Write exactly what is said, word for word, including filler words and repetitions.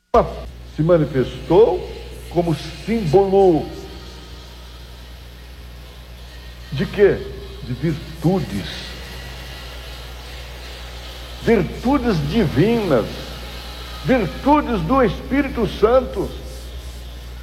se manifestou como símbolo de quê? De virtudes, virtudes divinas, virtudes do Espírito Santo.